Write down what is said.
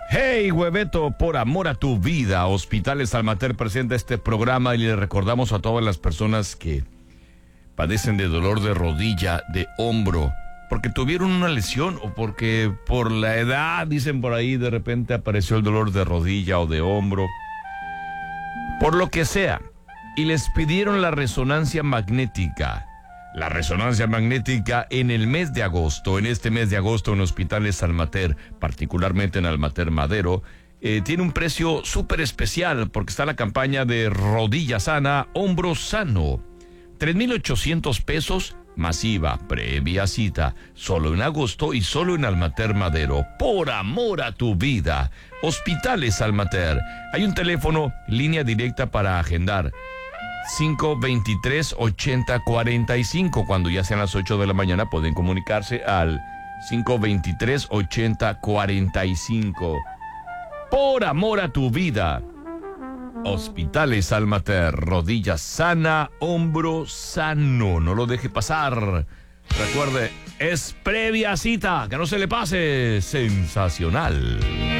Hey, hueveto, por amor a tu vida, Hospitales Almater presenta este programa y le recordamos a todas las personas que padecen de dolor de rodilla, de hombro, porque tuvieron una lesión o porque por la edad, dicen por ahí, de repente apareció el dolor de rodilla o de hombro, por lo que sea, y les pidieron la resonancia magnética. La resonancia magnética en el mes de agosto, en este mes de agosto en Hospitales Almater, particularmente en Almater Madero, tiene un precio súper especial porque está la campaña de rodilla sana, hombro sano. 3,800 pesos, masiva, previa cita, solo en agosto y solo en Almater Madero. Por amor a tu vida. Hospitales Almater. Hay un teléfono, línea directa para agendar. 523-8045. Cuando ya sean las 8 de la mañana pueden comunicarse al 523-8045. Por amor a tu vida. Hospitales Almater, rodilla sana, hombro sano. No lo deje pasar. Recuerde, es previa cita, que no se le pase. Sensacional.